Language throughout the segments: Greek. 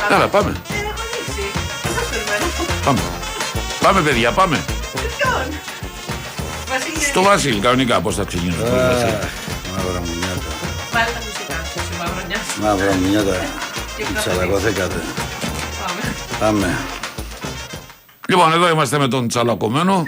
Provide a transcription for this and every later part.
Καλά, πάμε. Πάμε, παιδιά, πάμε. Στο Βασίλη, κανονικά, πώς θα ξεκινήσουμε. Μαύρα μουνιάτα. Βάλε τα μουσικά σου, Μαυρονιά. Μαύρα μουνιάτα. Τσαλακωθήκατε. Πάμε. Λοιπόν, εδώ είμαστε με τον τσαλακωμένο.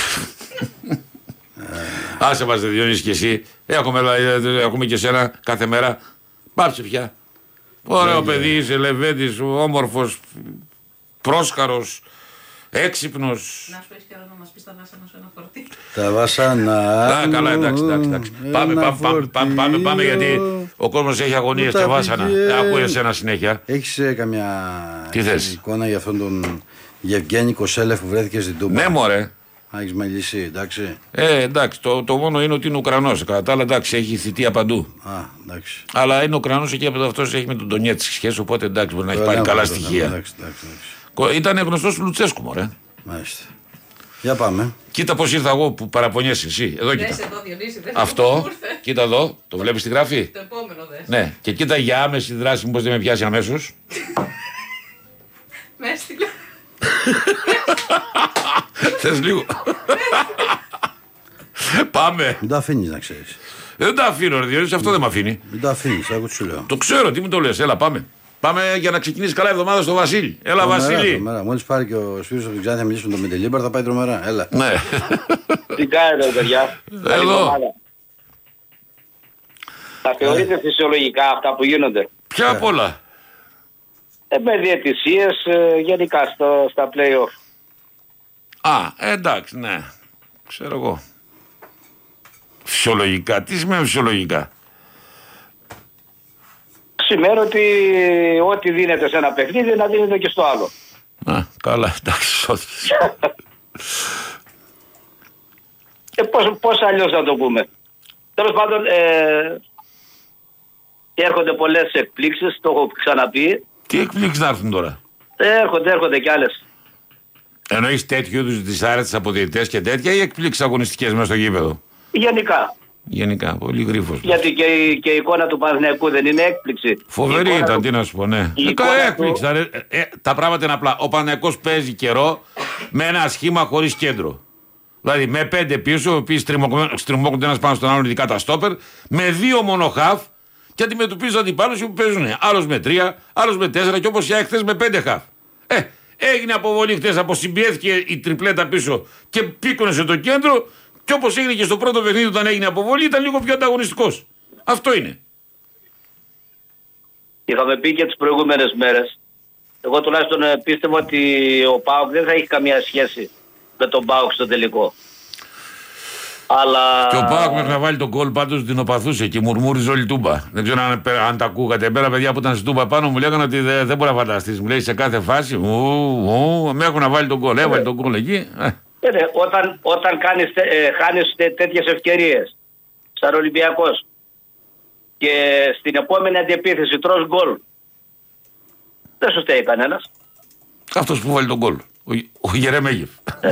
Άσε μας, Διονύση, και εσύ. Έχουμε και εσένα κάθε μέρα. Πάψε πια. Ωραίο παιδί, είσαι λεβέντης, όμορφος, πρόσκαρος, έξυπνος. Να σου έχεις καιρό να μας πεις τα βάσανα σου ένα φορτί. Τα βάσανα. Καλά, εντάξει. Πάμε, γιατί ο κόσμος έχει αγωνίες και βάσανα. Ακούει εσένα συνέχεια. Έχεις καμιά εικόνα για αυτόν τον Γευγένη Κοσέλεφ που βρέθηκε στην Τούμπα? Ναι, μωρέ. Έχεις μιλήσει, εντάξει. Εντάξει, το μόνο είναι ότι είναι Ουκρανός. Κατά τα άλλα, εντάξει, έχει θητεία παντού. Εντάξει. Αλλά είναι Ουκρανός εκεί, από αυτός έχει με τον Ντονιέτσκι σχέση, οπότε εντάξει, μπορεί να έχει πάρει καλά στοιχεία. Εντάξει. Ήταν γνωστός του Λουτσέσκου, μωρέ. Μάλιστα. Για πάμε. Κοίτα πώς ήρθα εγώ που παραπονιέσαι εσύ. Εδώ κοίτα. Εδώ, Διονύση, Αυτό, κοίτα εδώ, το βλέπεις τη γράφη. Το επόμενο δες. Ναι, και κοίτα για άμεση δράση, μήπως δεν με πιάσει αμέσως. Με έστειλε. Θες λίγο. Πάμε. Μην τα αφήνεις να ξέρεις. Δεν τα αφήνω, ρε Διονύση, αυτό δεν με αφήνει. Μην τα αφήνεις, άκου τι σου λέω. Το ξέρω, τι μου το λες, έλα πάμε. Πάμε για να ξεκινήσει καλά η εβδομάδα στο Βασίλη. Έλα, Βασίλη. Μόλις πάρει και ο Σπύρος από την Ξάνθη να μιλήσουμε με τον Μεντελίμπαρ, θα πάει τρομερά. Έλα. Ναι. Τι κάνετε, παιδιά? Εδώ. Θα θεωρείτε φυσιολογικά αυτά που γίνονται? Ποια απ' όλα? Με διαιτησίες γενικά στα play-off. Εντάξει, ναι. Ξέρω εγώ. Φυσιολογικά. Τι σημαίνει φυσιολογικά? Σημαίνει ότι ό,τι δίνεται σε ένα παιχνίδι να δίνεται και στο άλλο. Καλά, εντάξει, σώθηκες. Πώς αλλιώς να το πούμε? Τέλος πάντων, έρχονται πολλές εκπλήξεις, το έχω ξαναπεί. Τι εκπλήξεις να έρθουν τώρα? Έρχονται κι άλλες. Εννοείς τέτοιου είδους δυσάρεστες από διαιτητές και τέτοια, ή εκπλήξεις αγωνιστικές μέσα στο γήπεδο? Γενικά, πολύ γρήφος. Γιατί και η εικόνα του Παναθηναϊκού δεν είναι έκπληξη? Φοβερή ήταν, τι να σου πω, ναι. Έκπληξη. Τα πράγματα είναι απλά. Ο Παναθηναϊκός παίζει καιρό με ένα σχήμα χωρίς κέντρο. Δηλαδή με 5 πίσω, οι οποίοι στριμώκονται ένας πάνω στον άλλον, ειδικά τα στόπερ, με 2 μόνο χαφ και αντιμετωπίζουν αντιπάλους που παίζουν άλλος με 3, άλλος με 4 και όπως για χθες με 5 χαφ. Έγινε αποβολή χθες, αποσυμπιέθηκε η τριπλέτα πίσω και πήκωνε το κέντρο. Και όπως έγινε και στο πρώτο παιχνίδι όταν έγινε αποβολή, ήταν λίγο πιο ανταγωνιστικός. Αυτό είναι. Είχαμε πει και τις προηγούμενες μέρες. Εγώ τουλάχιστον πίστευα ότι ο ΠΑΟΚ δεν θα έχει καμία σχέση με τον ΠΑΟΚ στο τελικό. Αλλά... Και ο ΠΑΟΚ μέχρι να βάλει τον γκολ πάντως την οπαθούσε και μουρμούριζε όλη τούμπα. Δεν ξέρω αν τα ακούγατε. Εμένα παιδιά που ήταν στην τούμπα πάνω μου λέγανε ότι δεν μπορεί να φανταστείς. Μου λέει σε κάθε φάση, με έχουν να βάλει τον γκολ. Έβαλε τον γκολ εκεί. Όταν χάνεις τέτοιες ευκαιρίες σαν Ολυμπιακός και στην επόμενη αντιεπίθεση τρως γκολ, δεν σου στέει κανένας. Αυτός που βάλει τον γκολ, ο Γερεμέγεφ.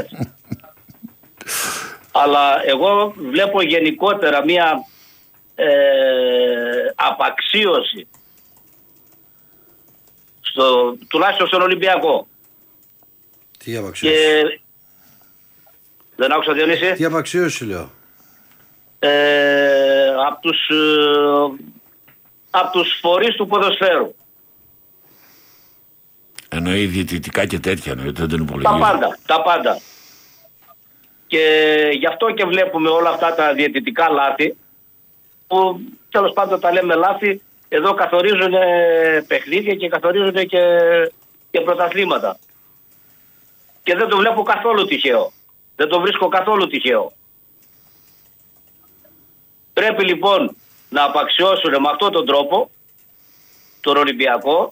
Αλλά εγώ βλέπω γενικότερα μια απαξίωση τουλάχιστον στον Ολυμπιακό. Τι απαξίωση? Δεν άκουσα, Διονύση. Τι απαξίωση λέω? Από τους φορείς του ποδοσφαίρου. Εννοεί διαιτητικά και τέτοια, δεν τον υπολογίζω. Τα πάντα. Και γι' αυτό και βλέπουμε όλα αυτά τα διαιτητικά λάθη, που τέλος πάντων τα λέμε λάθη, εδώ καθορίζουν παιχνίδια και καθορίζουν και πρωταθλήματα. Και δεν το βλέπω καθόλου τυχαίο. Δεν το βρίσκω καθόλου τυχαίο. Πρέπει λοιπόν να απαξιώσουν με αυτόν τον τρόπο τον Ολυμπιακό,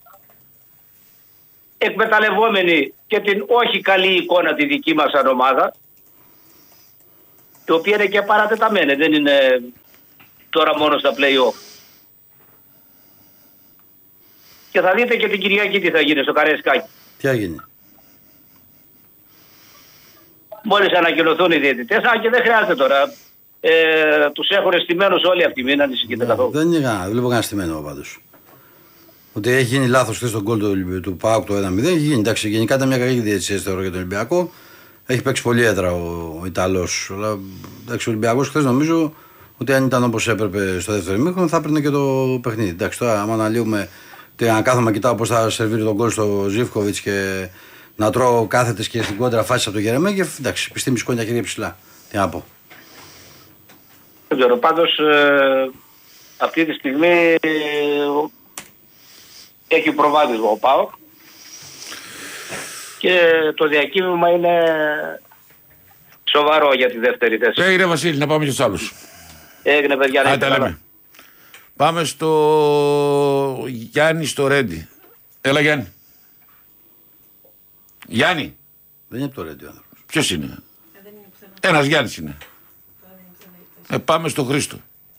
εκμεταλλευόμενοι και την όχι καλή εικόνα τη δική μας σαν ομάδα, η οποία είναι και παρατεταμένη, δεν είναι τώρα μόνο στα play-off. Και θα δείτε και την Κυριακή τι θα γίνει στο Καραϊσκάκι. Τι θα γίνει? Μόλις ανακοινωθούν οι διαιτητές, και δεν χρειάζεται τώρα. Τους έχουν στημένους όλοι αυτοί, μην ανησυχείτε καθόλου. Δεν βλέπω κανένα στημένο πάντως. Ότι έχει γίνει λάθος χθες τον γκολ του ΠΑΟΚ το 1-0. Έχει γίνει. Εντάξει, γενικά ήταν μια καλή διαιτησία θεωρώ για τον Ολυμπιακό. Έχει παίξει πολύ έδρα ο Ιταλός. Αλλά εντάξει, ο Ολυμπιακός χθες νομίζω ότι αν ήταν όπως έπρεπε στο δεύτερο ημίχρονο θα έπαιρνε και το παιχνίδι. Εντάξει, τώρα άμα αναλύουμε να κάθομαι κοιτάω πώς θα σερβίρει τον γκολ στο Ζίβκοβιτς και να τρώω κάθετες και στην κόντρα φάση από τον Γερεμέγεφ. Εντάξει, επιστήμη σκόνια χέρια ψηλά. Τι να πω. Δεν ξέρω, πάντως αυτή τη στιγμή έχει προβάδισμα ο ΠΑΟΚ και το διακύβευμα είναι σοβαρό για τη δεύτερη θέση. Έγινε Βασίλη, να πάμε και στους άλλους. Έγινε παιδιά, να λέμε. Πάμε στο Γιάννη στο Ρέντι. Έλα Γιάννη. Γιάννη. Δεν είναι από το Ρέντι ο άνθρωπος. Ποιος είναι? Ένας Γιάννης είναι. Πάμε στο Χρήστο.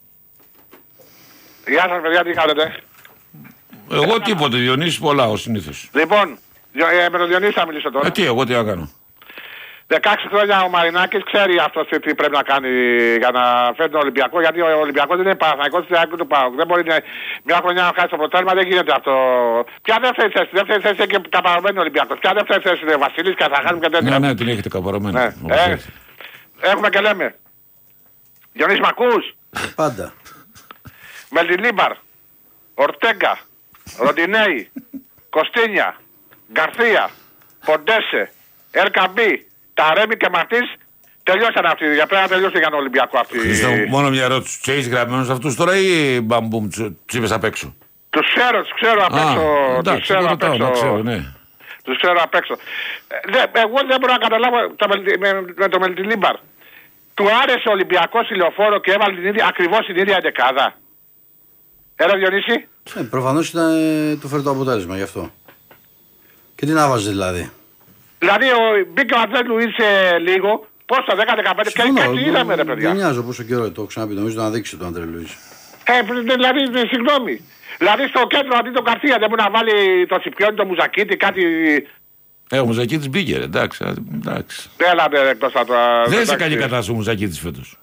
Γεια σας παιδιά, τι κάνετε? Εγώ τίποτε, Διονύση πολλά ως συνήθως. Λοιπόν, με τον Διονύση θα μιλήσω τώρα. Τι να κάνω. 16 χρόνια ο Μαρινάκης ξέρει αυτός τι πρέπει να κάνει για να φέρει τον Ολυμπιακό. Γιατί ο Ολυμπιακός δεν είναι Παναθηναϊκός του ΠΑΟΚ. Δεν μπορεί μια χρονιά να χάσει το πρωτάθλημα, δεν γίνεται αυτό. Ποια δεύτερη θέση? Δεύτερη θέση έχει και καπαρωμένο ο Ολυμπιακός. Ποια δεύτερη θέση είναι? Βασίλης και θα χάνουμε και τέτοια. Ναι, την έχετε καπαρωμένο. Ναι. Έχουμε και λέμε. Διονύση μ' ακούς? Πάντα. Μελτιλίμπαρ, Ορτέγκα, Ροντινέη, Κωστίνια, Γκαρθία, Ποντέσε, Ελκαμπή, Ταρέμι και Μαρτής τελειώσαν αυτοί. Για πρέπει να τελειώσει για τον Ολυμπιακό αυτοί. Χρήστο, μόνο μια ερώτηση. Τους έχεις γραμμένους αυτούς τώρα ή μπαμπούμ τους είπες απ' έξω? Τους ξέρω απ' έξω. Τους ξέρω απ' έξω. Τους ξέρω απ' έξω. Εγώ δεν μπορώ να καταλάβω με το Μελτιλίμπαρ. Του άρεσε ο Ολυμπιακός η Λεωφόρο και έβαλε ακριβώς την ίδια εντεκάδα. Έλα Διονύση. Προφανώς του φέρει το αποτέλεσμα γι' αυτό. Και τι να βάζει δηλαδή. Δηλαδή μπήκε ο Ατζέλου ήρθε λίγο, πόσο 10-15 και κάτι είδαμε ρε παιδιά. Δεν νοιάζω πόσο καιρό το έχω ξαναπεί, νομίζω να δείξει το Άντρε Λουίς. Δηλαδή συγγνώμη. Δηλαδή στο κέντρο αντί τον Καρθία δεν μπορεί να βάλει το Σιπιόνι, το Μουζακίτη, κάτι. Ο Μουζακίτης μπήκε ρε, εντάξει. Έλατε εκτός από το. Δεν σε καλή κατάσταση ο Μουζακίτης φέτος.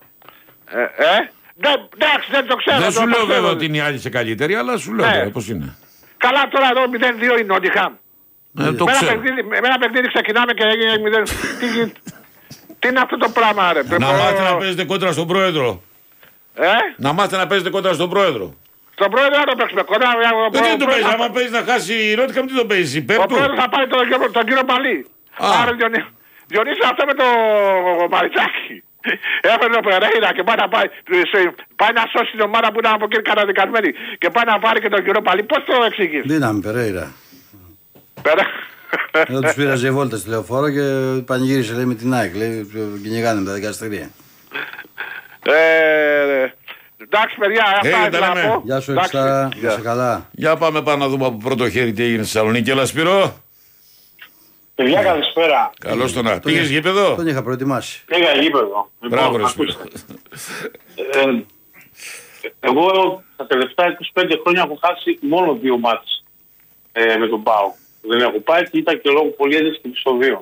Εντάξει, δεν το ξέρω. Δεν σου λέω βέβαια ότι είναι η άλλη σε καλύτερη, αλλά σου λέω τώρα πώς είναι. Καλά τώρα εδώ 0-2 είναι ο Ντιχάμ. Το ξέρω. Με ένα παιχνίδι ξεκινάμε και έγινε 0. Τι είναι αυτό το πράγμα ρε. Να μάθετε να παίζετε κόντρα στον πρόεδρο. Να μάθετε να παίζετε κόντρα στον πρόεδρο. Στον πρόεδρο να το παίξουμε κόντρα. Δεν το παίζει, άμα παίζει να χάσει η Ρότικα, τι το παίζει υπέρ του. Ο πρόεδρος θα πάρει τον κύριο Παλί. Άρα Διονύσει αυτό με το Μαριτσάκι. Έφερε ο Περέιρα και πάει να σώσει την ομάδα που ήταν από εκεί καταδικασμένη και πάει να πάρει και τον κύριο Παλί. Πώς το εξηγείς? Δύναμη Περέιρα. Εδώ τους πήραζε η βόλτα στη Λεωφόρο και πανηγύρισε λέει με την ΑΕΚ. Λέει κυνηγάνε με τα δικαστηρία. Εντάξει παιδιά, αυτά να πω. Γεια σου Εξτά, να σε καλά. Για πάμε πάνω να δούμε από πρώτο χέρι τι έγινε στη Θεσσαλονίκη. Έλα Σπύρο. Παιδιά καλησπέρα. Καλώς τον να. Πήγες γήπεδο? Τον είχα προετοιμάσει. Πήγα γήπεδο. Μπράβο ρε Σπύρο. Εγώ τα τελευταία 25 χρόνια έχω χάσει μόνο 2 μάτς με τον ΠΑΟΚ. Δεν έχω πάει και ήταν και λόγω πολύ έντασης και επεισοδίων.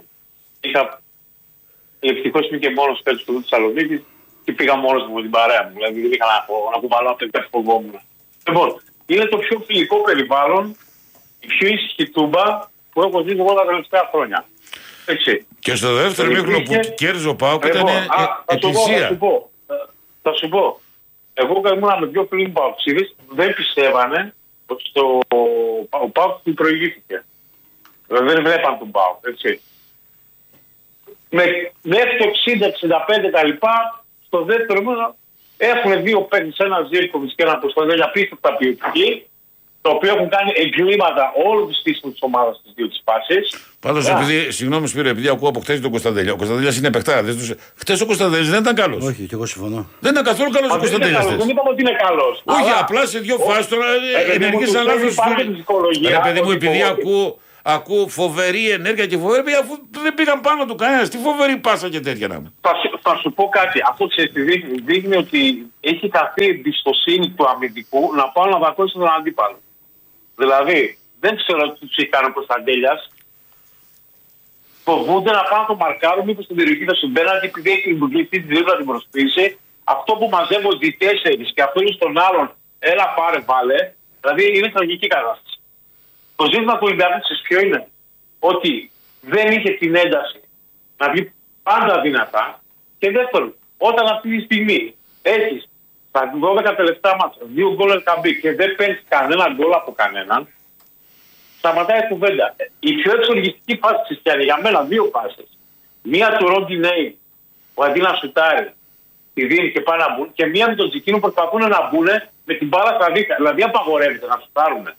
Ευτυχώς είμαι και μόνος πέτω στο Θεσσαλονίκη και πήγα μόνος μου με την παρέα μου. Δηλαδή δεν είχα να κουβαλάω από κάτι φοβόμουν. Λοιπόν, είναι το πιο φιλικό περιβάλλον, η πιο ήσυχη τούμπα που έχω ζήσει εγώ τα τελευταία χρόνια. Έτσι. Και στο δεύτερο μήχρονο που κέρδιζε ο ΠΑΟΚ ήταν εκκλησία. Θα σου πω. Εγώ ήμουν με 2 φίλοι μου παοξίδες, δεν πιστεύανε ότι ο ΠΑΟΚ του προηγήθηκε. Δεν βλέπαν τον ΠΑΟΚ, έτσι. Μέχρι το 60-65 τα λοιπά, στο δεύτερο μήνα έχουν 2 παίκτες, ένα Ζίρκοβιτς και ένα Κωνσταντέλια απίστευτα ποιοτικοί, το οποίο έχουν κάνει εγκλήματα όλο τη στήσιμο τη ομάδα στις 2 τις φάσεις. Πάντως, συγγνώμη Σπύρο, επειδή ακούω από χτες τον Κωνσταντέλια. Ο Κωνσταντέλιας είναι παιχτάρας. Χτες ο Κωνσταντέλιας δεν ήταν καλός. Όχι, και εγώ συμφωνώ. Δεν ήταν καθόλου καλός ο Κωνσταντέλιας. Δεν είπαμε ότι είναι καλός. Όχι, απλά σε 2 φάσεις τώρα ενεργήσαν λάθος. Ρε παιδί μου, επειδή ακούω φοβερή ενέργεια και φοβερή, αφού δεν πήγαν πάνω του κανένας. Τι φοβερή πάσα και τέτοια να είναι. Θα σου πω κάτι. Αυτό δείχνει ότι έχει καθεί εμπιστοσύνη του αμυντικού να πάω να δακώσει τον αντίπαλο. Δηλαδή, δεν ξέρω τι του έχει κάνει ο Κωνσταντέλιας. Φοβούνται να πάνε να το μαρκάρουν, μήπως στην περιοχή θα συμπέρανε, επειδή έχει δημιουργηθεί τη δίπλα την προσποίηση. Αυτό που μαζεύονται οι 4 και αυτό είναι στον άλλον, έλα πάρε βάλε. Δηλαδή είναι τραγική κατάσταση. Το ζήτημα του Ολυμπιακού ποιο είναι? Ότι δεν είχε την ένταση να βγει πάντα δυνατά. Και δεύτερον, όταν αυτή τη στιγμή έχεις στα 12 τελευταία μάτσα 2 γκολ Ελκαμπή και δεν παίρνεις κανένα γκολ από κανέναν, σταματάει η κουβέντα. Η πιο εξοργιστική φάση της Χριστιανή για μένα 2 φάσεις. Μία του Ροντινέη που αντί να σουτάρει τη δίνει και πάει να μπουν, και μία με τον Τζικίνο που προσπαθούν να μπουν με την μπάλα στα δίχτυα. Δηλαδή απαγορεύεται να σουτάρουν.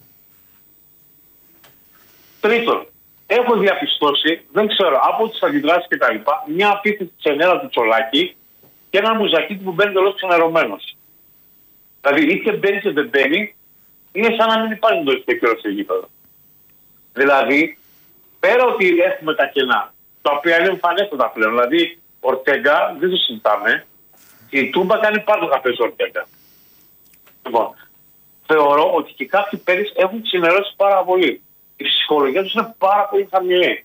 Τρίτον, έχω διαπιστώσει, δεν ξέρω, από τις αντιδράσεις και τα λοιπά, μια απίθυνση της ενέρα του Τσολάκη και ένα Μουζακίτη που μπαίνει τελώς ξενερωμένος. Δηλαδή είτε μπαίνει είτε δεν μπαίνει, είναι σαν να μην υπάρχει το τελευταίο στο γήπεδο. Δηλαδή, πέρα ότι έχουμε τα κενά, τα οποία είναι εμφανέστατα πλέον, δηλαδή Ορτέγκα δεν το συζητάμε, η Τούμπα κάνει πάντα να παίζει Ορτέγκα. Λοιπόν, θεωρώ ότι και κάποιοι παίκτες έχουν ξενερώσει πάρα πολύ. Η ψυχολογία τους είναι πάρα πολύ χαμηλή.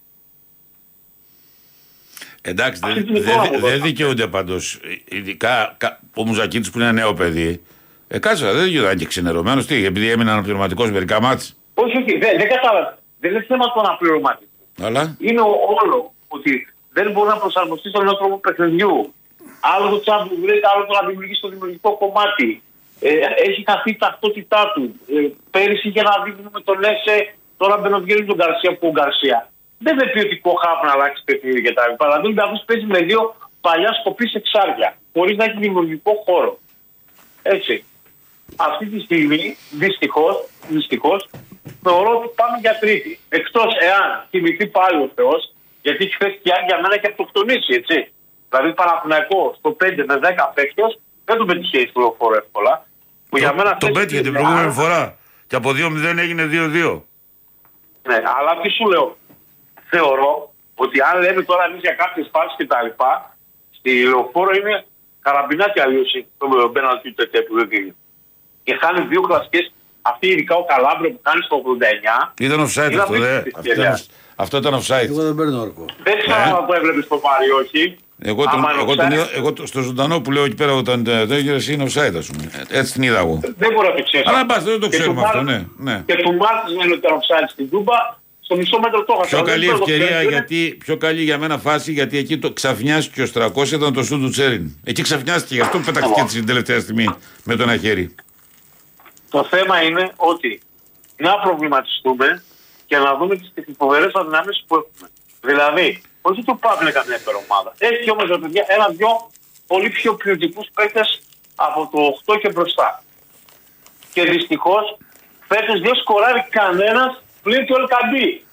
Εντάξει, δεν δικαιούνται πάντως. Ειδικά ο Μουζακίτης που είναι νέο παιδί. Κάτσε, δεν δικαιούνται, αν και ξενερωμένος, τι, επειδή έμεινε αναπληρωματικός μερικά μάτς. Όχι, δεν κατάλαβα. Δεν είναι θέμα του αναπληρωματικού. Αλλά είναι όλο ότι δεν μπορεί να προσαρμοστεί στον νέο τρόπο παιχνιδιού. Άλλο το Champions League, άλλο το να δημιουργήσει το δημιουργικό κομμάτι. Έχει χαθεί η ταυτότητά του. Πέρυσι είχε ένα δίπλωμα με τον Έσε, τώρα μπαινοβγαίνει τον Γκαρσία που ο Γκαρσία. Δεν είναι ποιοτικό χάπ να αλλάξει παιχνίδι κτλ. Δηλαδή ο Ολυμπιακός παίζει με 2 παλιά σκοπή εξάρια, χωρίς να έχει δημιουργικό χώρο. Έτσι. Αυτή τη στιγμή, δυστυχώς, θεωρώ ότι πάμε για τρίτη. Εκτός εάν θυμηθεί πάλι ο Θεός, γιατί χθες για μένα έχει αυτοκτονήσει, έτσι. Δηλαδή Παναθηναϊκό στο 5 με 10 παίκτες δεν τον πετυχαίνει στο λεωφόρο εύκολα. Που για μένα τον πέτυχε την προηγούμενη φορά. Και από 2-0 έγινε 2-2. Ναι, αλλά τι σου λέω. Θεωρώ ότι αν λέμε τώρα εμείς για κάποιες φάσεις και τα λοιπά, στη λεωφόρο είναι καραμπινάκι αλλίωση το πέναλτι του ΤΕΤΕ που δεν δίνει. Και χάνει 2 κλασικές. Αυτή ειδικά ο Καλάμπρο που κάνει στο 89. Ήταν offside αυτό, δε. Αυτό ήταν offside. Εγώ δεν παίρνω όρκο. Δεν ξέρω αν το έβλεπες το πάρει, όχι. Εγώ στο ζωντανό που λέω εκεί πέρα όταν το έγιρες είναι offside, ας πούμε. Έτσι την είδα εγώ. Δεν μπορώ να το ξέρω. Αλλά μπας, δεν το ξέρουμε αυτό, ναι. Και του Μάρτιν είναι ότι ήταν offside στην Τούμπα. Στο μισό μέτρο το είχα. Πιο καλή ευκαιρία, γιατί, πιο καλή για μένα φάση, γιατί εκεί το ξαφνιάστηκε ο Στρακός, ήταν το σου του Τσέριν. Εκεί ξαφνιάστηκε, γι' αυτό πεταχτήκε την τελευταία στιγμή με το ένα χέρι. Το θέμα είναι ότι να προβληματιστούμε και να δούμε τις φοβερές αδυναμίες που έχουμε. Δηλαδή, όχι το ΠΑΟΚ είναι καμία υπερομάδα. Έχει όμως ένα-δυο πολύ πιο ποιοτικούς παίκτες από το 8 και μπροστά. Και δυστυχώς φέτος δεν σκοράρει κανένας πλην του Ελκαμπή.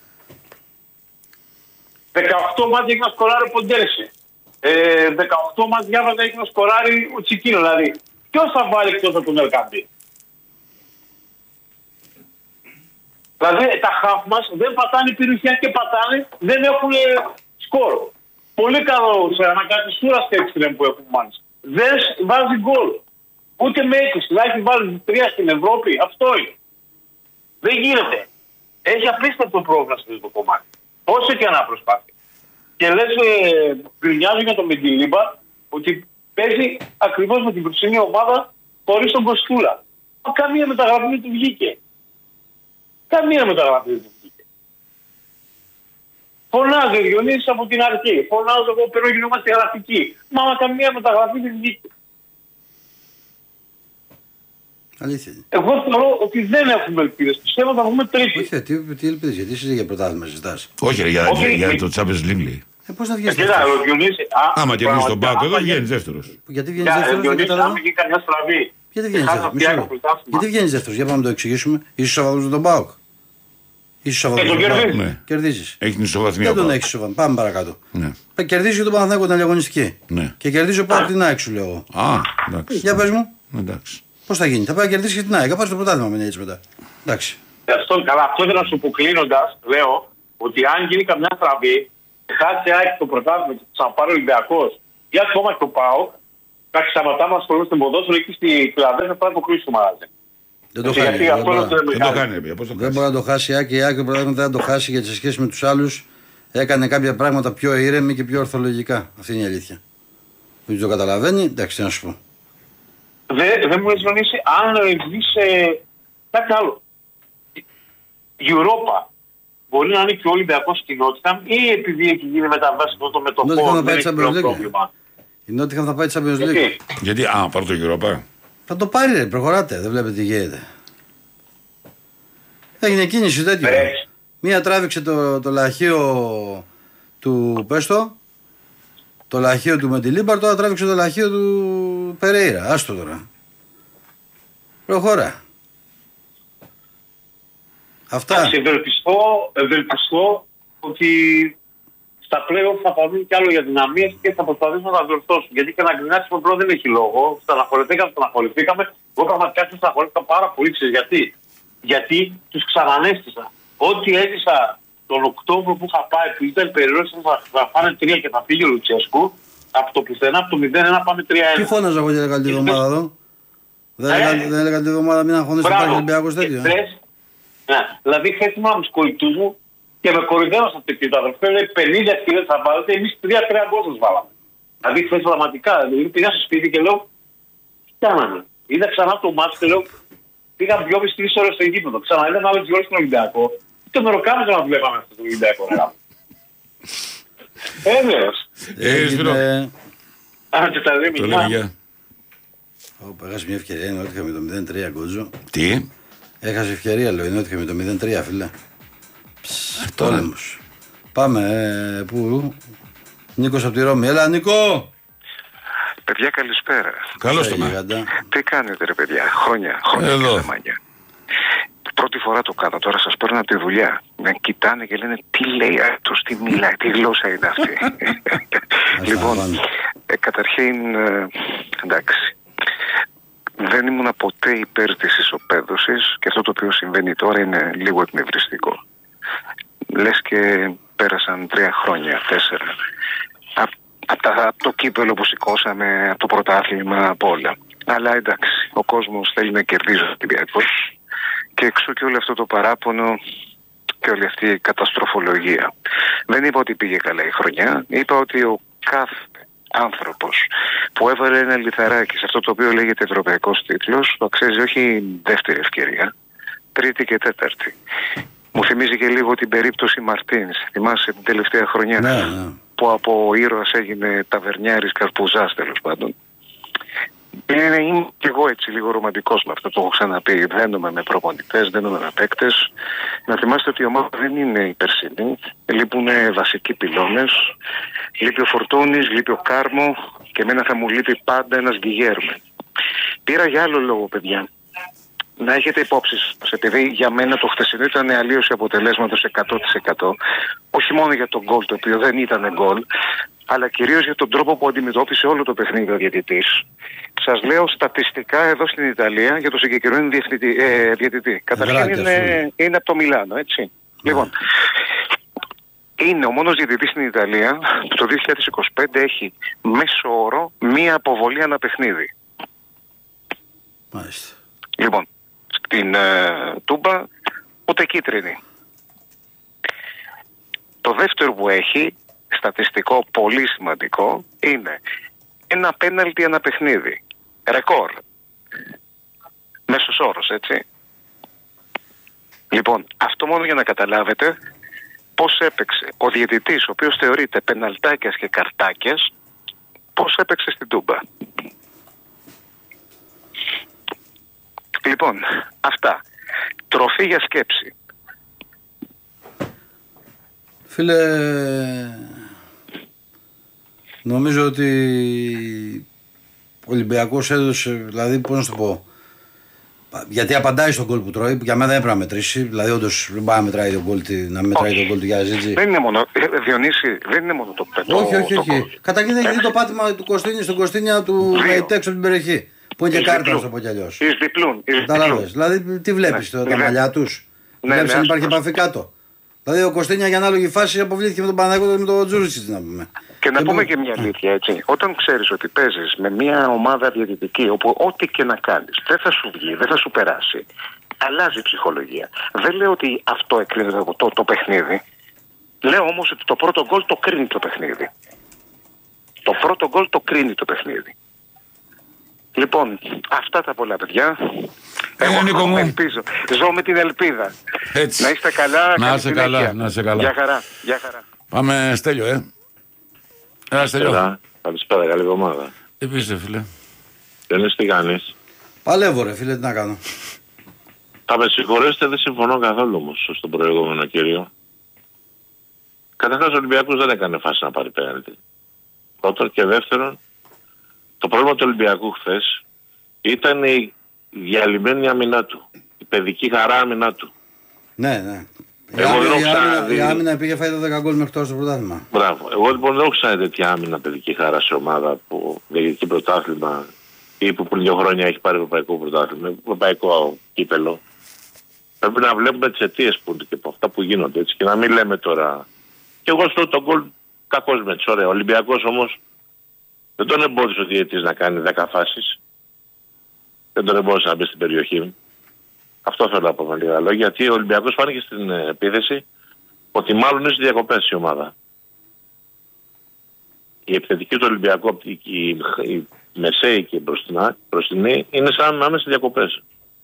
18 μάτια έχει να σκοράρει ο Ποντέρση. 18 μάτια έχει να σκοράρει ο Τσικίνο. Δηλαδή, ποιος θα βάλει εκτός από τον Ελκαμπή? Δηλαδή τα χαφ μας δεν πατάνε περιοχή και πατάνε, δεν έχουν σκορ. Πολύ καλό σε ανακατιστούρα στο εξτρέμ που έχουμε μάλιστα. Δεν βάζει γκολ. Ούτε με 20. Δηλαδή έχει βάλει 3 στην Ευρώπη. Αυτό είναι. Δεν γίνεται. Έχει απίστευτο πρόβλημα σε αυτό το κομμάτι. Όσο και να προσπάθει. Και λες, γκρινιάζω για το Μεντιλίμπα ότι παίζει ακριβώς με την προψηνή ομάδα χωρίς τον Κοστούλα. Καμία μεταγραφή δεν του βγήκε. Καμία μεταγραφή δεν βγήκε. Φωνάζει ο Διονύσης από την αρχή. Φωνάζω εγώ παίρνω γινόμαστε γραφικοί. Μα καμία μεταγραφή δεν βγήκε. Αλήθεια. Εγώ θεωρώ ότι δεν έχουμε ελπίδες. Πιστεύω θα βγούμε τρίτη. Όχι, τι ελπίδες, γιατί είσαι για πρωτάθλημα ζητάς. Όχι, για το Champions League. Πώς θα βγεις δεύτερος. Άμα κερδίσεις τον ΠΑΟΚ, εδώ βγαίνεις δεύτερος. Γιατί βγαίνεις δεύτερος, δεν καταλαβαίνω. Γιατί βγαίνεις δεύτερος, γιατί βγαίνεις δεύτερος, για πάμε να το εξηγήσουμε. Είσαι σοβαρός με τον ΠΑΟΚ. Είσαι σοβαρός με τον ΠΑΟΚ. Κερδίζεις. Έχει την ισοβαθμία. Δεν τον έχεις ισοβαθμία. Πάμε παρακάτω. Κερδίζει και τον Παναθηναϊκό την αγωνιστική. Και κερδίζει ο ΠΑΟΚ την ΑΕΚ, σου λέω. Α, εντάξει. Για πες μου. Εντάξει. Πώς θα γίνει, θα πάει να κερδίσει και την ΑΕΚ, θα πάει στο πρωτάθλημα με έτσι μετά. Εντάξει. Αυτό δεν να σου αποκλίνοντας, λέω ότι αν γίνει καμιά στραβή, χάσει ΑΕΚ το πρωτάθλημα και θα πάρει ο Ολυμπιακός ή ακόμα και ο ΠΑΟΚ, εντάξει, σταματάμε να ασχολούμαστε με ποδόσφαιρο εκεί στη Φιλαδέλφια θα αποκλείσει το μαγαζί. Δεν το χάνει. Δεν μπορεί να το χάσει η ΑΕΚ, η ΑΕΚ το πρωτάθλημα δεν θα το χάσει γιατί σε σχέση με τους άλλους έκανε κάποια πράγματα πιο ήρεμη και πιο ορθολογικά. Αυτή είναι η αλήθεια. Δεν το καταλαβαίνει, εντάξει, τι να σου πω. Δεν μου έχει γνωρίσει αν βγει σε κάτι άλλο. Europa μπορεί να είναι και ο Ολυμπιακός στην Νότιχαμ ή επειδή έχει γίνει μεταβάση αυτό το μετωπό δεν έχει πρόβλημα. Η Νότιχαμ θα πάει τη Champions League. Γιατί, πάρει το Europa. Θα το πάρει, ρε, προχωράτε, δεν βλέπετε τι γίνεται. Έγινε κίνηση τέτοιο. Μία τράβηξε το λαχείο του Πέστο, το λαχείο του Μεντιλίμπαρ, τώρα τράβηξε το λαχείο του Περέιρα. Άστο τώρα. Προχώρα. Αυτά. Ευελπιστώ ότι στα play-off θα πάρουν κι άλλο για δυναμίες και θα προσπαθήσουν να τα διορθώσουν. Γιατί και να γκρινάτσουμε πρώτα δεν έχει λόγο. Στεναχωρηθήκαμε. Εγώ πραγματικά στεναχωρήθηκα πάρα πολύ. Γιατί τους ξανανέστησα. Ό,τι έζησα τον Οκτώβριο που είχα πάει, που ήταν περιόριστο, θα πάνε 3 και θα φύγει ο Λουτσέσκου. Από το πουθενά, από το 0-1 πάμε 3-1. Τι φώναζα εγώ για την εβδομάδα εδώ. Δεν έλεγα την εβδομάδα μην αγχώνεσαι υπάρχει Ολυμπιακός τέτοιο. Ναι, δηλαδή χθες ήμουν με τους κολλητούς μου και με κορυδεύω στα τεπίτα. Λέει 50 ευκαιρίες θα βάλετε, εμείς 3 γκολ σας βάλαμε. Δηλαδή χθες πραγματικά, πήγα στο σπίτι και λέω, τι κάναμε. Είδα ξανά το μάτς και λέω, πήγα 2,5-3 ώρες στο γήπεδο. Ξαναείδα άλλες 2 ώρες στον Ολυμπιακό. Και με ροκάμιζα να βλέπαμε αυτό το Ολυμπιακό. Βέβαιος. Και τα λέμε για. Έχασε μια ευκαιρία, είναι ότι είχαμε το 0-3 Γκότζο. Τι? Έχασε ευκαιρία, λέω, είναι ότι είχαμε το 0-3, φίλε. Πόλεμος. Πάμε, πού? Νίκος από τη Ρώμη. Έλα, Νίκο! Παιδιά, καλησπέρα. Καλώς το μάτι. Τι κάνετε, ρε παιδιά, χρόνια και μάνια. Πρώτη φορά το κάνω, τώρα σας παίρνω από τη δουλειά. Με κοιτάνε και λένε τι λέει αυτός, τι μιλάει, τι γλώσσα είναι αυτή. Λοιπόν, καταρχήν, εντάξει. Δεν ήμουν ποτέ υπέρ της ισοπαίδωσης και αυτό το οποίο συμβαίνει τώρα είναι λίγο εκνευριστικό. Λες και πέρασαν 3 χρόνια, 4. Από το κύπελο που σηκώσαμε, από το πρωτάθλημα, από όλα. Αλλά εντάξει, ο κόσμος θέλει να κερδίζει ο Ολυμπιακός και εξού και όλο αυτό το παράπονο και όλη αυτή η καταστροφολογία. Δεν είπα ότι πήγε καλά η χρονιά, είπα ότι ο κάθε άνθρωπος που έβαλε ένα λιθαράκι σε αυτό το οποίο λέγεται ευρωπαϊκός τίτλος το αξίζει όχι δεύτερη ευκαιρία, τρίτη και τέταρτη. Μου θυμίζει και λίγο την περίπτωση Μαρτίνς. Θυμάσαι την τελευταία χρονιά που από ήρωας έγινε ταβερνιάρης καρπουζάς, τέλος πάντων. Είμαι και εγώ έτσι λίγο ρομαντικός με αυτό, το έχω ξαναπεί. Δένομαι με προπονητές, δένομαι με παίκτες. Να θυμάστε ότι η ομάδα δεν είναι η περσινή. Λείπουν βασικοί πυλώνες. Λείπει ο Φορτούνης, λείπει ο Κάρμο και εμένα θα μου λείπει πάντα ένας Γκιγέρμε. Πήρα για άλλο λόγο, παιδιά. Να έχετε υπόψη σας, επειδή για μένα το χθεσινό ήταν αλλίωση αποτελέσματος 100%. Όχι μόνο για τον γκολ, το οποίο δεν ήταν γκολ, αλλά κυρίως για τον τρόπο που αντιμετώπισε όλο το παιχνίδι ο διαιτητής. Σας λέω στατιστικά εδώ στην Ιταλία για το συγκεκριμένο διαιτητή. Καταρχήν είναι από το Μιλάνο, έτσι. Λοιπόν, είναι ο μόνος διαιτητής στην Ιταλία που το 2025 έχει μέσο όρο μία αποβολή ανά παιχνίδι. Μάλιστα. Λοιπόν, στην Τούμπα ούτε κίτρινη. Το δεύτερο που έχει, στατιστικό πολύ σημαντικό, είναι ένα πέναλτι ανά παιχνίδι. Ρεκόρ. Μέσος όρος, έτσι. Λοιπόν, αυτό μόνο για να καταλάβετε πώς έπαιξε ο διαιτητής, ο οποίος θεωρείται πεναλτάκιας και καρτάκιας, πώς έπαιξε στην Τούμπα. Λοιπόν, αυτά. Τροφή για σκέψη. Φίλε, νομίζω ότι ο Ολυμπιακός έδωσε, δηλαδή πώς να σου το πω, γιατί απαντάει στον γκολ που τρώει, που για μένα δεν έπρεπε να μετρήσει, δηλαδή όντως δεν πάει να μετράει τον γκολ, να μετράει τον γκολ του Γιαζίτζη. Δεν είναι μόνο, Διονύση, δεν είναι μόνο το πέτο. Όχι. Καταρχήν έχει δει το πάτημα του Κωστίνη στον Κωστίνια του Μεϊτέξ από την περιοχή. Που είναι και κάρτα, να το πω κι αλλιώς. Εις διπλούν. Δηλαδή, τι βλέπεις, τα μαλλιά τους. Βλέπεις αν υπάρχει επαφή κάτω. Δηλαδή, ο Κωστίνια για ανάλογη φάση αποβλήθηκε με τον Παναγιώτο και με τον Τζούρισιτς, να πούμε. Και να πούμε και μια αλήθεια, έτσι. Όταν ξέρεις ότι παίζεις με μια ομάδα διαιτητική, όπου ό,τι και να κάνεις δεν θα σου βγει, δεν θα σου περάσει, αλλάζει η ψυχολογία. Δεν λέω ότι αυτό εκκρίνεται το παιχνίδι. Λέω όμως ότι το πρώτο γκολ το κρίνει το παιχνίδι. Το πρώτο γκολ το κρίνει το παιχνίδι. Λοιπόν, αυτά τα πολλά, παιδιά. Νίκο μου. Ελπίζω. Ζω με την ελπίδα. Έτσι. Να είστε καλά. Να είσαι καλά. Να είσαι καλά. Γεια χαρά. Γεια χαρά. Πάμε Στέλιο, Έλα Στέλιο. Καλησπέρα, καλή εβδομάδα. Επίσης, φίλε. Δεν είσαι τι κάνεις. Παλεύω ρε φίλε, τι να κάνω. Θα με συγχωρέσετε, δεν συμφωνώ καθόλου όμως στον προηγούμενο κύριο. Καταρχάς ο Ολυμπιακός δεν έκανε φάση να πάρει πέναλτι. Πρώτον, και δεύτερον, το πρόβλημα του Ολυμπιακού χθες ήταν η διαλυμένη άμυνά του. Η παιδική χαρά άμυνά του. Ναι. Εγώ η άμυνα πήγε φάει το 10 γκολ μέχρι τώρα στο πρωτάθλημα. Μπράβο. Εγώ λοιπόν δεν έχω ξαναδεί τέτοια άμυνα παιδική χαρά σε ομάδα που διεκδικεί πρωτάθλημα ή που πριν 2 χρόνια έχει πάρει ευρωπαϊκό πρωτάθλημα, ευρωπαϊκό κύπελο. Πρέπει να βλέπουμε τις αιτίες που είναι και από αυτά που γίνονται έτσι και να μην λέμε τώρα. Και εγώ στο τον γκολ κακός με ωραία. Ο Ολυμπιακός όμως δεν τον εμπόδισε ο διαιτητής να κάνει 10 φάσεις. Δεν τον εμπόδισε να μπει στην περιοχή. Αυτό θέλω να πω με λίγα λόγια. Γιατί ο Ολυμπιακός φάνηκε στην επίθεση ότι μάλλον είναι στις διακοπές η ομάδα. Η επιθετική του Ολυμπιακού, η μεσαίη και η μπροστινή είναι σαν να είναι στις διακοπές.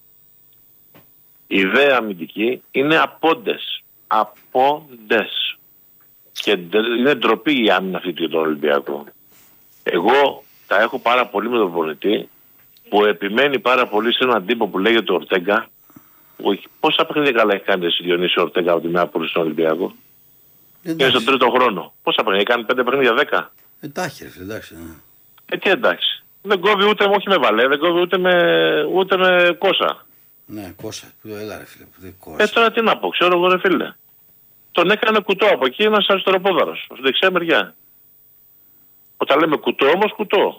Η ιδέα αμυντική είναι απόντες. Απόντες. Και είναι ντροπή η άμυνα αυτή του Ολυμπιακού. Εγώ τα έχω πάρα πολύ με τον προπονητή που επιμένει πάρα πολύ σε έναν τύπο που λέγεται Ορτέγκα. Πόσα παιχνίδια καλά έχει κάνει εσύ Διονύση Ορτέγκα από τη μια πόλη στον Ολυμπιακό. Είναι στον 3ο χρόνο. Πόσα παιχνίδια, κάνει 5 παιχνίδια 10. Εντάξει ρε φίλε, εντάξει. Τι εντάξει. Δεν κόβει ούτε όχι με βαλέ, δεν κόβει ούτε με κόσα. Ναι, κόσα. Έλα ρε φίλε, κόσα. Τώρα τι να πω, ξέρω εγώ ρε φίλε. Τον έκανε κουτό από εκεί ένας αριστεροπόδαρος, στη δεξιά μεριά. Όταν λέμε κουτό όμως, κουτό.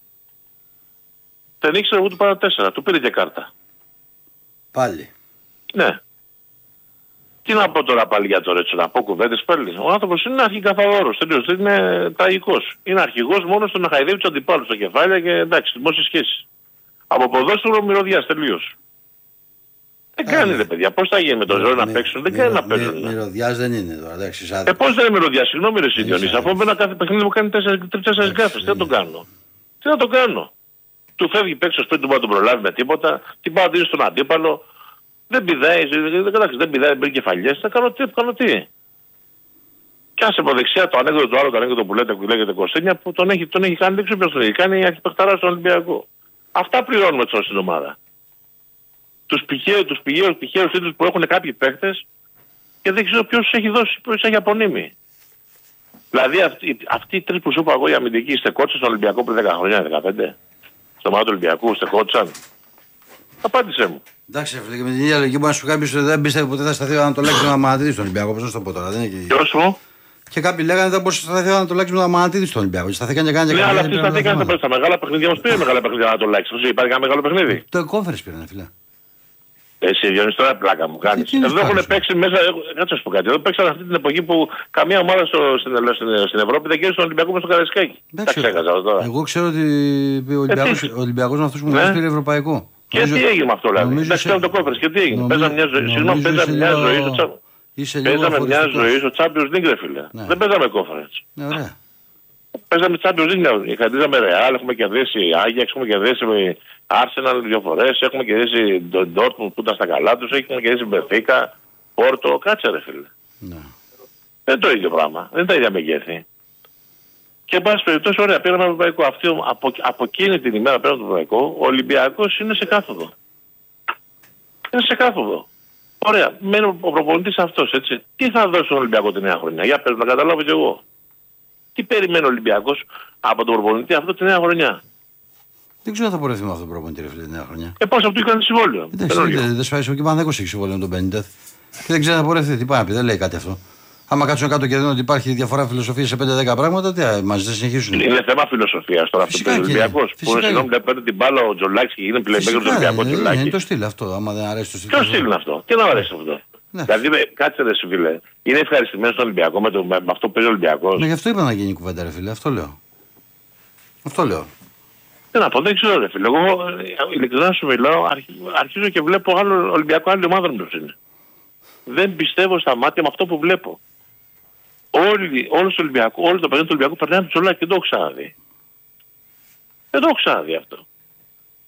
Δεν ήξερε ούτε παρά 4, του πήρε και κάρτα. Πάλι. Ναι. Τι να πω τώρα πάλι για το Ρέτσο, να πω κουβέντες πάλι. Ο άνθρωπος είναι αρχικαθαδόρος, τελείως, δεν είναι τραγικός. Είναι αρχηγός μόνο στο να χαϊδεύει τους αντιπάλους στα κεφάλια και εντάξει, δημόσιες σχέσεις. Από ποδόσφαιρο μυρωδιάς, τελείως. Δεν κάνει ρε παιδιά, πώς θα γίνει με το ζώο να παίξουν, δεν κάνει να παίξουν. Μυρωδιάς δεν είναι τώρα, εντάξει. Πώς δεν είναι μυρωδιάς, συγγνώμη ρε Σιδιονής, αφού με ένα κάθε παιχνίδι μου κάνει 4 γκάφες, τι να το κάνω. Τι να το κάνω. Του φεύγει παίξω σπίτι του, μπορεί να τον προλάβει με τίποτα, την πάει δίνει στον αντίπαλο, δεν πηδάει, δεν πηδάει, μπαίνει κεφαλιές, θα κάνω τι. Κι άσε από δεξιά το ανέκδοτο του άλλου, το ανέκδοτο που λέγεται Κωνσταντίνια, που τον έχει κάνει, δεν ξέρω ποιος τον έχει κάνει, αρχιπεχταρά στον Ολυμπιακό. Αυτά πληρώνουμε τώρα στην ομάδα. Τους πηγαίους τίτλους που έχουν κάποιοι παίκτες και δεν ξέρω ποιος τους έχει δώσει, ποιος τους έχει απονείμει. Δηλαδή αυτοί οι 3 που σου είπα εγώ οι αμυντικοί στεκότσαν στον Ολυμπιακό πριν 10 χρόνια, 15. Στο μάτι του Ολυμπιακού στεκότσαν. Απάντησέ μου. Εντάξει, με την ίδια λογική μπορεί να σου πει κάποιος ότι δεν πίστευε ποτέ θα σταθεί ο Ανατολάκης με τον Αμανατίδη στον Ολυμπιακό. Πώς να το πω τώρα, δεν είναι και. Ποιος μου? Και κάποιοι λέγανε ότι δεν μπορούσε να σταθεί ο Ανατολάκης με τον Αμανατίδη στον Ολυμπιακό. Σταθήκαν και κάνανε. Ναι, αλλά αυτοί σταθήκαν στα μεγάλα παιχνίδια. Όμως πήρε μεγάλα παιχνίδια ο Ανατολάκης. Υπάρχει ένα μεγάλο παιχνίδι. Το Conference πήρε, φίλε. Εσύ Διονύση τώρα πλάκα μου κάνεις. Εδώ έχουν παίξει μέσα, κάτσε να σου πω κάτι. Εδώ παίξαν αυτή την εποχή που καμία ομάδα στην Ευρώπη δεν κέρδισε τον Ολυμπιακό μες στο Καραϊσκάκι. Τα ξέχασα τώρα. Εγώ ξέρω ότι ο Ολυμπιακός με αυτούς που μας πήρε ευρωπαϊκό. Και τι έγινε με αυτό δηλαδή. Εντάξει, ήταν το κόφερες και τι έγινε. Παίζαμε μια ζωή στο Champions League, φίλε. Δεν παίζαμε κόφερες. Παίζαμε Champions League, κερδίζαμε Real, έχουμε κερδίσει Άγιαξ, έχουμε κερδίσει Arsenal 2 φορές, έχουμε κερδίσει τον Dortmund που ήταν στα καλά τους, έχουμε κερδίσει Benfica, Πόρτο, κάτσε ρε φίλε. Δεν το ίδιο πράγμα, δεν τα ίδια μεγέθη. Και εν πάση περιπτώσει, ωραία, πήραμε ευρωπαϊκό. Από εκείνη την ημέρα πέραν το ευρωπαϊκό, ο Ολυμπιακός είναι σε κάθοδο. Είναι σε κάθοδο. Ωραία, μένει ο προπονητής αυτός, έτσι. Τι θα δώσει στον Ολυμπιακό τη νέα χρονιά, για πες να καταλάβω κι εγώ. Τι περιμένει ο Ολυμπιακός από τον προπονητή αυτό τη νέα χρονιά. Δεν ξέρω αν θα πορευτεί με αυτό το προπονητή τη νέα χρονιά. Πώς αυτό έκανε συμβόλαιο. Δεν σφάει και Παναθηναϊκός έχει συμβόλαιο με τον Μπένιτεθ. Και δεν ξέρω αν θα πορευτεί. Τι πάει να πει, δεν λέει κάτι αυτό. Άμα κάτσουν κάτω και δουν ότι υπάρχει διαφορά φιλοσοφία σε 5-10 πράγματα, τι μαζί δεν συνεχίσουν. Είναι θέμα φιλοσοφία τώρα αυτό που είναι ο Ολυμπιακός. Που είναι συγγνώμη, δεν παίρνει την μπάλα ο Τζολάκης και γίνεται πλέον του Ολυμπιακού Τζολάκη. Είναι το στυλ αυτό, άμα δεν αρέσει το στυλ. Ποιο στυλ είναι αυτό, τι να αρέσει αυτό. Δηλαδή, κάτσε ρε φίλε, είναι ευχαριστημένο στον Ολυμπιακό με αυτό που παίζει ο Ολυμπιακός. Ναι, γι' αυτό είπα να γίνει κουβέντα, ρε φίλε, αυτό λέω. Αυτό λέω. Τι να πω, δεν ξέρω ρε φίλε. Εγώ ειλικρινά σου μιλάω, αρχίζω και βλέπω άλλο Ολυμπιακό, άλλη ομάδα μου είναι. Δεν πιστεύω στα μάτια με αυτό που βλέπω. Όλο το παιχνίδι του Ολυμπιακού περνάει από το Τζολάκη και δεν το έχω ξαναδεί. Δεν το έχω ξαναδεί αυτό.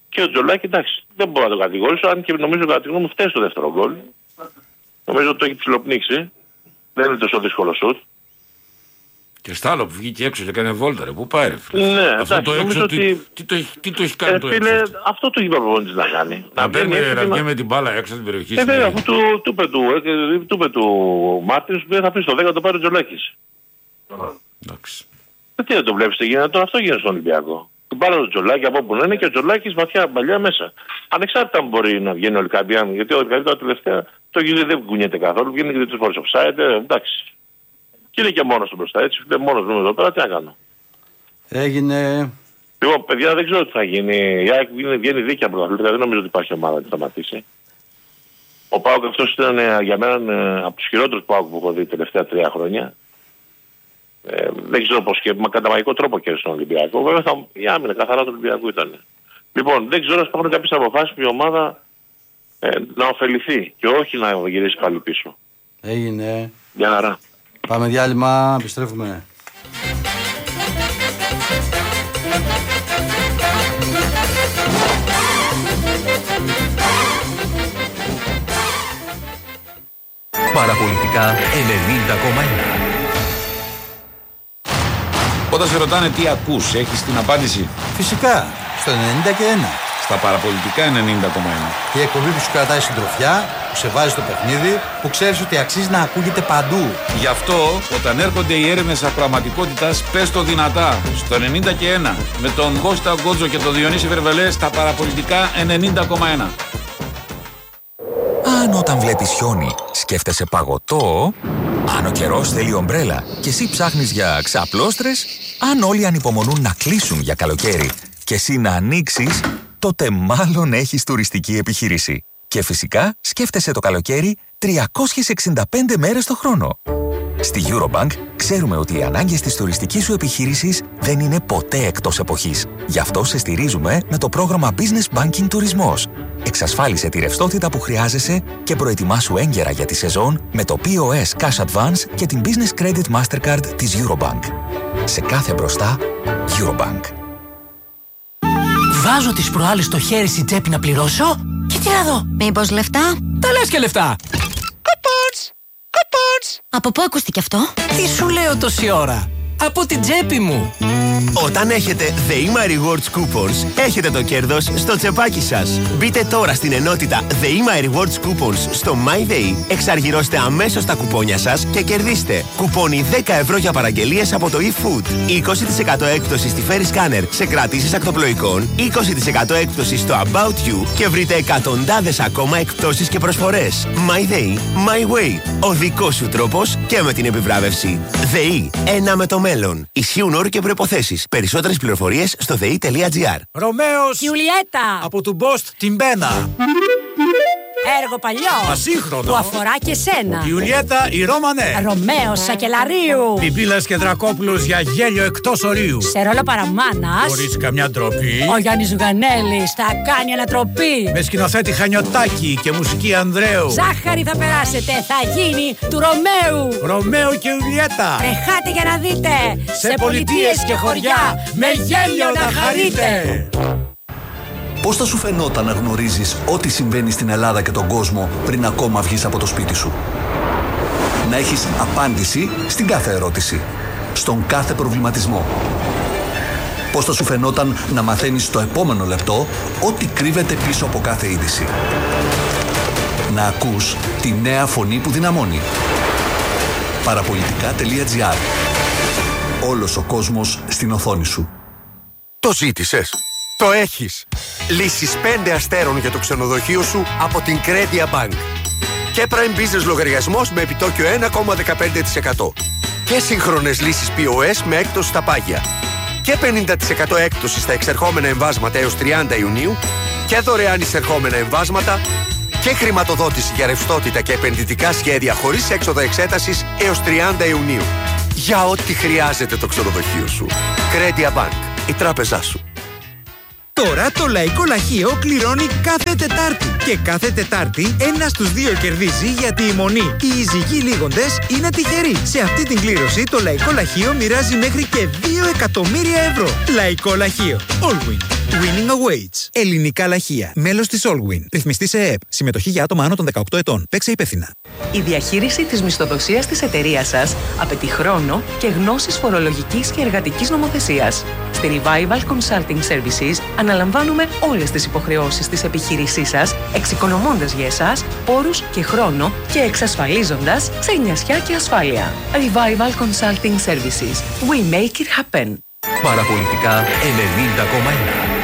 Και ο Τζολάκη, εντάξει, δεν μπορώ να το κατηγορήσω, αν και νομίζω κατά τη γνώμη μου φταίει στο δεύτερο γκολ. Νομίζω ότι το έχει ψιλοπνίξει. Δεν είναι τόσο δύσκολο σουτ. Και στ' άλλο που βγήκε έξω και έκανε βόλτα, ρε. Πού πάει, ρε. Ναι, αυτό εντάξει, το έξω, ότι... τι το έχει κάνει το έξω. Αυτό το έχει προπονητής να κάνει. Να παίρνει με την μπάλα έξω την περιοχή. Βέβαια, αφού του είπε του Μάρτινς που θα πει στο 10 το πάρει ο Τζολάκης. Εντάξει. Τι δεν το βλέπεις τι γίνεται, τώρα αυτό γίνεται στον Ολυμπιακό. Του πάρει το Τζολάκη από όπου να είναι και ο Τζολάκης βαθιά παλιά μέσα. Ανεξάρτητα αν μπορεί να βγαίνει ο Λικαμπιάν, γιατί ο Λικαμπιάν τώρα τελευταία το γύρι δεν κουνιέται καθόλου, βγαίνει και 3 φορές offside, εντάξει. Και είναι και μόνος του μπροστά, έτσι, είναι μόνος μου εδώ πέρα, τι να κάνω. Έγινε. Λοιπόν, παιδιά, δεν ξέρω τι θα γίνει. Η ΑΕΚ βγαίνει δίκαια πρωταθλήτρια, δεν νομίζω ότι υπάρχει ομάδα να τη σταματήσει. Ο ΠΑΟΚ αυτός ήταν για μένα από τους χειρότερους ΠΑΟΚ που έχω δει τα τελευταία 3 χρόνια. Δεν ξέρω πώς και κατά μαγικό τρόπο κέρδισε τον Ολυμπιακό. Βέβαια η άμυνα καθαρά του Ολυμπιακού ήταν. Λοιπόν, δεν ξέρω αν υπάρχουν κάποιες αποφάσεις που η ομάδα να ωφεληθεί και όχι να γυρίσει πάλι πίσω. Έγινε. Για χαρά. Πάμε διάλειμμα, επιστρέφουμε. Παραπολιτικά 90,1. Όταν σε ρωτάνε τι ακούς, έχεις την απάντηση? Φυσικά, στο 90,1. Στα παραπολιτικά 90,1. Η εκπομπή που σου κρατάει συντροφιά, που σε βάζει στο παιχνίδι, που ξέρεις ότι αξίζει να ακούγεται παντού. Γι' αυτό, όταν έρχονται οι έρευνες ακροαματικότητας, πες το δυνατά, στο 90,1. Με τον Κώστα Γκότζο και τον Διονύση Βερβελέ στα παραπολιτικά 90,1. Αν όταν βλέπεις χιόνι σκέφτεσαι παγωτό, αν ο καιρός θέλει ομπρέλα και εσύ ψάχνεις για ξαπλώστρες, αν όλοι ανυπομονούν να κλείσουν για καλοκαίρι και εσύ να ανοίξεις, τότε μάλλον έχεις τουριστική επιχείρηση. Και φυσικά σκέφτεσαι το καλοκαίρι 365 μέρες το χρόνο. Στη Eurobank ξέρουμε ότι οι ανάγκες της τουριστικής σου επιχείρησης δεν είναι ποτέ εκτός εποχής. Γι' αυτό σε στηρίζουμε με το πρόγραμμα Business Banking Τουρισμός. Εξασφάλισε τη ρευστότητα που χρειάζεσαι και προετοιμάσου έγκαιρα για τη σεζόν με το POS Cash Advance και την Business Credit Mastercard της Eurobank. Σε κάθε μπροστά, Eurobank. Βάζω τις προάλλες στο χέρι στην τσέπη να πληρώσω και τι να δω. Μήπως λεφτά? Τα λες και λεφτά. Coupons! Coupons! Από πού ακούστηκε αυτό? Τι σου λέω τόση ώρα? Από την τσέπη μου. Όταν έχετε The Ima Rewards Coupons, έχετε το κέρδος στο τσεπάκι σας. Μπείτε τώρα στην ενότητα The Ima Rewards Coupons στο MyDay, εξαργυρώστε αμέσως τα κουπόνια σας και κερδίστε κουπόνι 10 ευρώ για παραγγελίες από το eFood, 20% έκπτωση στη Ferry Scanner σε κρατήσεις ακτοπλοϊκών, 20% έκπτωση στο About You και βρείτε εκατοντάδες ακόμα εκπτώσεις και προσφορές. MyDay, My Way. Ο δικός σου τρόπος και με την επιβράβευση. ΔΕΗ, ένα με το μέλλον. Ισχύουν όροι και προϋποθέσεις. Περισσότερες πληροφορίες στο ΔΕΗ.gr. Ρωμαίος Γιουλιέτα από του Μπόστ την Μπένα. Έργο παλιό Ασύγχρονο που αφορά και σένα. Γιουλιέτα η Ρώμανέ. Ρωμαίος Σακελαρίου. Πιπίλας και Δρακόπουλος για γέλιο εκτός ορίου. Σε ρόλο παραμάνας. Χωρίς καμιά ντροπή. Ο Γιάννης Ζουγανέλης θα κάνει ανατροπή. Με σκηνοθέτη Χανιωτάκη και μουσική Ανδρέου. Ζάχαρη θα περάσετε, θα γίνει του Ρωμαίου. Ρωμαίο και Ιουλιέτα. Τρεχάτε για να δείτε. Σε πολιτείες και χωριά με γέλιο να χαρείτε. Πώς θα σου φαινόταν να γνωρίζεις ό,τι συμβαίνει στην Ελλάδα και τον κόσμο πριν ακόμα βγεις από το σπίτι σου? Να έχεις απάντηση στην κάθε ερώτηση, στον κάθε προβληματισμό. Πώς θα σου φαινόταν να μαθαίνεις στο επόμενο λεπτό ό,τι κρύβεται πίσω από κάθε είδηση? Να ακούς τη νέα φωνή που δυναμώνει. Παραπολιτικά.gr. Όλος ο κόσμος στην οθόνη σου. Το ζήτησες? Το έχεις! Λύσεις 5 αστέρων για το ξενοδοχείο σου από την Credia Bank. Και Prime Business λογαριασμός με επιτόκιο 1,15%. Και σύγχρονες λύσεις POS με έκπτωση στα πάγια. Και 50% έκπτωση στα εξερχόμενα εμβάσματα έως 30 Ιουνίου. Και δωρεάν εισερχόμενα εμβάσματα. Και χρηματοδότηση για ρευστότητα και επενδυτικά σχέδια χωρίς έξοδα εξέτασης έως 30 Ιουνίου. Για ό,τι χρειάζεται το ξενοδοχείο σου. Credia Bank. Η τράπεζά σου. Τώρα το Λαϊκό Λαχείο κληρώνει κάθε Τετάρτη. Και κάθε Τετάρτη ένας στους δύο κερδίζει, γιατί η μονή, οι ειζυγοί λίγοντες, είναι τυχεροί. Σε αυτή την κλήρωση το Λαϊκό Λαχείο μοιράζει μέχρι και 2 εκατομμύρια ευρώ. Λαϊκό Λαχείο. All win. Winning Awaits. Ελληνικά λαχεία. Μέλος της Allwin. Ρυθμιστή σε ΕΕΠ. Συμμετοχή για άτομα άνω των 18 ετών. Παίξε υπεύθυνα. Η διαχείριση της μισθοδοσίας της εταιρείας σας απαιτεί χρόνο και γνώσεις φορολογικής και εργατικής νομοθεσίας. Στη Revival Consulting Services αναλαμβάνουμε όλες τις υποχρεώσεις της επιχείρησής σας, εξοικονομώντας για εσάς πόρους και χρόνο και εξασφαλίζοντας ξενιασιά και ασφάλεια. Revival Consulting Services. We make it happen. Παραπολιτικά 90,1.